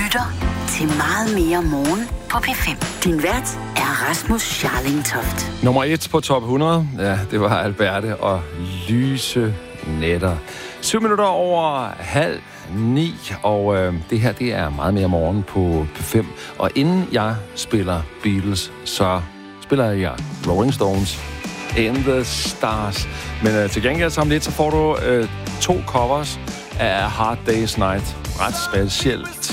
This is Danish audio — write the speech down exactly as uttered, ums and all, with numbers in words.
lytter til Meget mere morgen på P fem. Din vært er Rasmus Scharling-Toft. Nummer et på top hundrede, ja, det var Alberte og Lyse Nætter. Syv minutter over halv ni, og øh, det her, det er Meget mere morgen på P fem. Og inden jeg spiller Beatles, så spiller jeg Rolling Stones, In the Stars. Men øh, til gengæld så om lidt, så får du øh, to covers af Hard Day's Night. Ret specielt